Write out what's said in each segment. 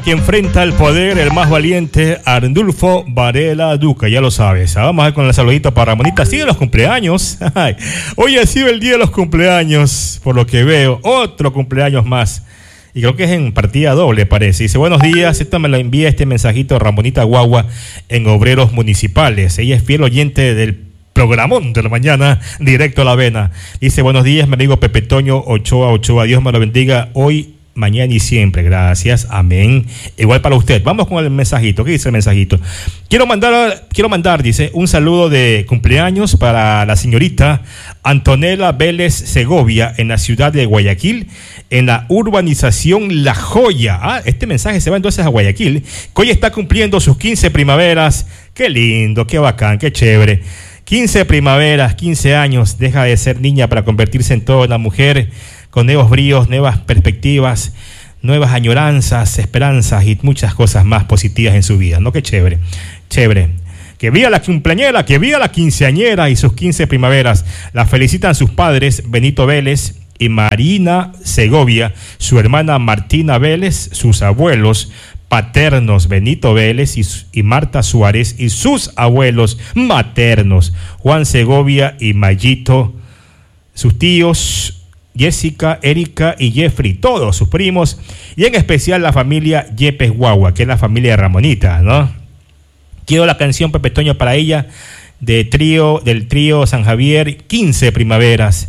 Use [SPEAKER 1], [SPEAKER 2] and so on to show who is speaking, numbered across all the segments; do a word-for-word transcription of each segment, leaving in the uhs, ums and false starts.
[SPEAKER 1] Que enfrenta al poder el más valiente, Arnulfo Varela Duca, ya lo sabes. Vamos a ver con el saludito para Ramonita. Sigue los cumpleaños. Hoy ha sido el día de los cumpleaños, por lo que veo. Otro cumpleaños más. Y creo que es en partida doble, parece. Dice, buenos días, esto me lo envía este mensajito Ramonita Guagua en Obreros Municipales. Ella es fiel oyente del programón de la mañana, directo a la avena. Dice, buenos días, mi amigo Pepe Toño Ochoa Ochoa. Dios me lo bendiga hoy, mañana y siempre. Gracias, amén. Igual para usted. Vamos con el mensajito. ¿Qué dice el mensajito? Quiero mandar, quiero mandar, dice, un saludo de cumpleaños para la señorita Antonella Vélez Segovia en la ciudad de Guayaquil, en la urbanización La Joya. Ah, este mensaje se va entonces a Guayaquil, que hoy está cumpliendo sus quince primaveras. Qué lindo, qué bacán, qué chévere. quince primaveras, quince años. Deja de ser niña para convertirse en toda una mujer con nuevos bríos, nuevas perspectivas, nuevas añoranzas, esperanzas y muchas cosas más positivas en su vida, ¿no? Qué chévere, chévere. Que viva la cumpleañera, que viva la quinceañera y sus quince primaveras. La felicitan sus padres, Benito Vélez y Marina Segovia, su hermana Martina Vélez, sus abuelos paternos, Benito Vélez y, y Marta Suárez, y sus abuelos maternos, Juan Segovia y Mayito, sus tíos, Jessica, Erika y Jeffrey, todos sus primos, y en especial la familia Yepes Guagua, que es la familia de Ramonita, ¿no? Quiero la canción Pepe Toño para ella, de trío, del trío San Javier, quince primaveras.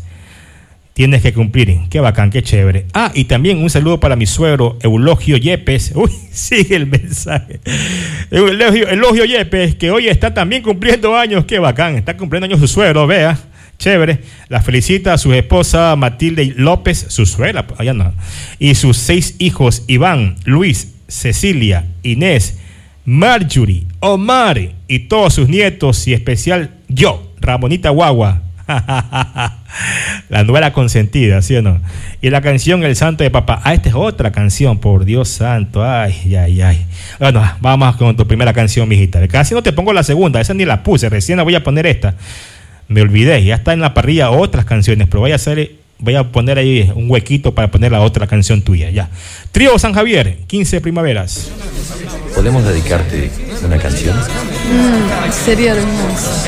[SPEAKER 1] Tienes que cumplir. Qué bacán, qué chévere. Ah, y también un saludo para mi suegro, Eulogio Yepes. Uy, sigue el mensaje. Eulogio, Eulogio Yepes, que hoy está también cumpliendo años. Qué bacán, está cumpliendo años su suegro, vea. Chévere. La felicita a su esposa Matilde López, su suegra, allá no. Y sus seis hijos, Iván, Luis, Cecilia, Inés, Marjorie, Omar y todos sus nietos, y especial yo, Ramonita Guagua. La nuera consentida, ¿sí o no? Y la canción El Santo de Papá. Ah, esta es otra canción, por Dios santo. Ay, ay, ay. Bueno, vamos con tu primera canción, mijita. Casi no te pongo la segunda, esa ni la puse, recién la voy a poner esta. Me olvidé, ya está en la parrilla otras canciones, pero voy a hacer, voy a poner ahí un huequito para poner la otra canción tuya, ya. Trío San Javier, quince primaveras.
[SPEAKER 2] ¿Podemos dedicarte una canción?
[SPEAKER 3] Mm, sería hermoso.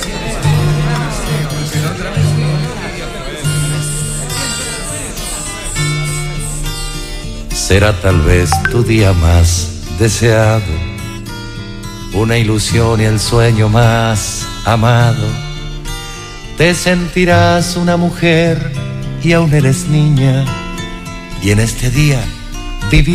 [SPEAKER 2] Será tal vez tu día más deseado, una ilusión y el sueño más amado. Te sentirás una mujer y aún eres niña, y en este día